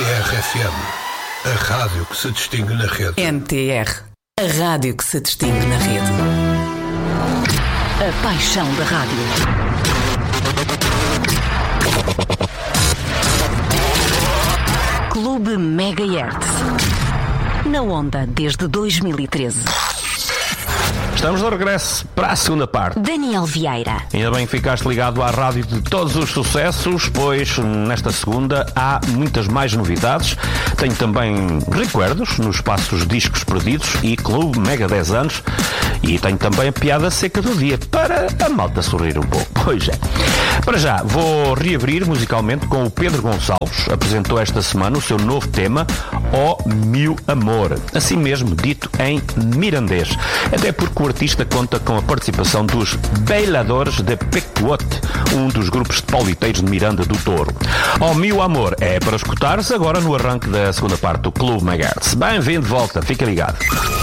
NTR-FM, a rádio que se distingue na rede. NTR, a rádio que se distingue na rede. A paixão da rádio. Clube Megahertz. Na onda desde 2013. Estamos de regresso para a segunda parte. Daniel Vieira. Ainda bem que ficaste ligado à rádio de todos os sucessos, pois nesta segunda há muitas mais novidades. Tenho também recuerdos nos espaços Discos Perdidos e Clube Mega 10 anos. E tenho também a piada seca do dia, para a malta sorrir um pouco. Pois é. Para já, vou reabrir musicalmente com o Pedro Gonçalves. Apresentou esta semana o seu novo tema, Ó Meu Amor. Assim mesmo, dito em mirandês. Até porque o artista conta com a participação dos Bailadores de Pequot, um dos grupos de pauliteiros de Miranda do Douro. Ó Meu Amor é para escutares agora no arranque da segunda parte do Clube Megahertz. Bem-vindo de volta, fica ligado.